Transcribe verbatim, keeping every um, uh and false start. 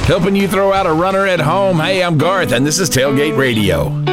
helping you throw out a runner at home. Hey, I'm Garth, and this is Tailgate Radio.